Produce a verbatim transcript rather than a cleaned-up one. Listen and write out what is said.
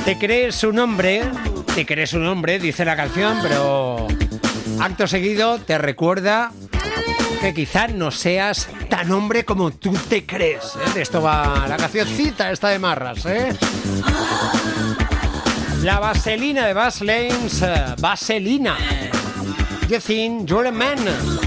Te crees un hombre, te crees un hombre, dice la canción, pero acto seguido te recuerda que quizás no seas tan hombre como tú te crees, ¿eh? De esto va la cancioncita esta de Marras, ¿eh? La vaselina de Bas Lanes, uh, Vaselina. You think you're a man.